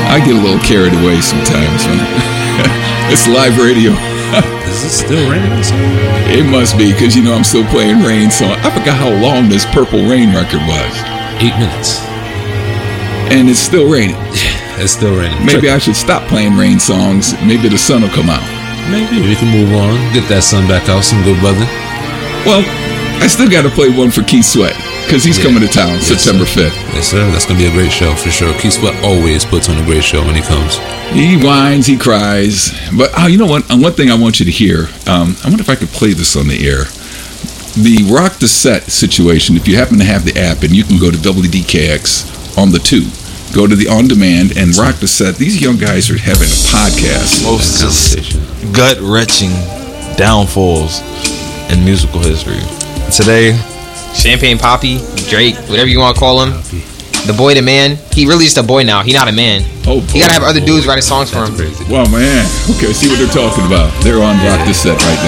I get a little carried away sometimes, man. It's live radio. Is it still raining? It must be, because you know I'm still playing Rain song. I forgot how long this Purple Rain record was. 8 minutes. And it's still raining. Yeah, it's still raining. Maybe I should stop playing Rain songs. Maybe the sun will come out. Maybe we can move on. Get that sun back out. Some good weather. Well, I still got to play one for Keith Sweat, because he's coming to town September 5th. Yes, sir. That's going to be a great show for sure. Keith Sweat always puts on a great show when he comes. He whines, he cries. But you know what? One thing I want you to hear, I wonder if I could play this on the air. The Rock the Set situation, if you happen to have the app, and you can go to WDKX on the 2. Go to the On Demand and Rock the Set. These young guys are having a podcast. Most gut-wrenching downfalls in musical history. Today, Champagne Poppy, Drake, whatever you want to call him. The boy, the man. He really is a boy now. He not a man. Oh, he gotta have other dudes writing songs for him. Well, man. Okay, see what they're talking about. They're on Rock the Set right now.